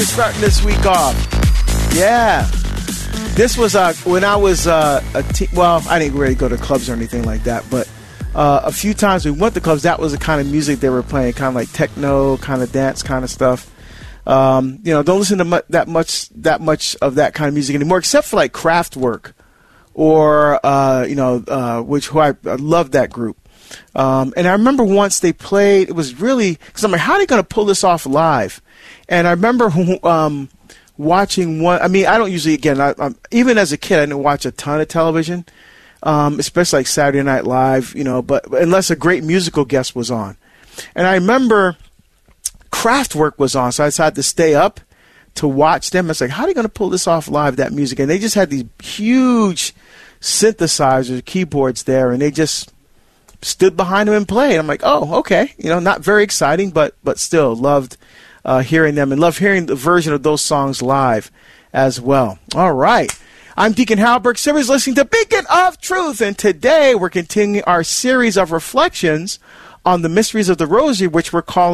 Starting this week off. Yeah. This was when I was a well, I didn't really go to clubs or anything like that, but a few times we went to clubs, that was the kind of music they were playing, kind of like techno, kind of dance kind of stuff. Don't listen to that much of that kind of music anymore, except for like Kraftwerk or, who I love that group. And I remember once they played, it was really, because I'm like, how are they going to pull this off live? And I remember watching one. I mean, I don't usually, again, even as a kid, I didn't watch a ton of television, especially like Saturday Night Live, but unless a great musical guest was on. And I remember Kraftwerk was on, so I decided to stay up to watch them. It's like, how are they going to pull this off live, that music? And they just had these huge synthesizers, keyboards there, and they just stood behind them and played. I'm like, oh, okay. Not very exciting, but still loved hearing them and love hearing the version of those songs live as well. All right. I'm Deacon Halberg. Series listening to Beacon of Truth, and today we're continuing our series of reflections on the mysteries of the Rosary, which we're calling